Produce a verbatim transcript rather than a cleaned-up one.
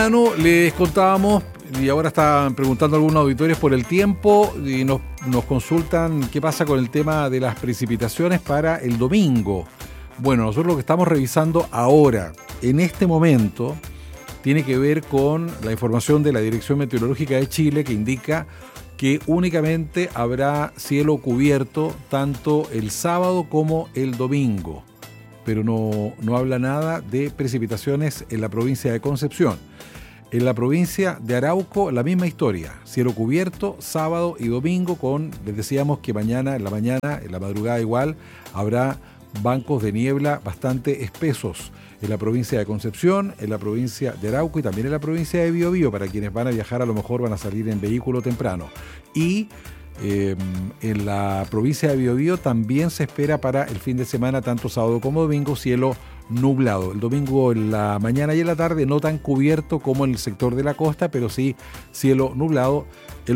No, les contábamos, y ahora están preguntando algunos auditores por el tiempo, y nos, nos consultan qué pasa con el tema de las precipitaciones para el domingo. Bueno, nosotros lo que estamos revisando ahora, en este momento, tiene que ver con la información de la Dirección Meteorológica de Chile, que indica que únicamente habrá cielo cubierto tanto el sábado como el domingo, pero no, no habla nada de precipitaciones en la provincia de Concepción. En la provincia de Arauco, la misma historia, cielo cubierto, sábado y domingo, con, les decíamos que mañana, en la mañana, en la madrugada igual, habrá bancos de niebla bastante espesos en la provincia de Concepción, en la provincia de Arauco y también en la provincia de Biobío. Para quienes van a viajar, a lo mejor van a salir en vehículo temprano. Y eh, en la provincia de Biobío también se espera para el fin de semana, tanto sábado como domingo, cielo nublado. El domingo en la mañana y en la tarde no tan cubierto como en el sector de la costa, pero sí cielo nublado. El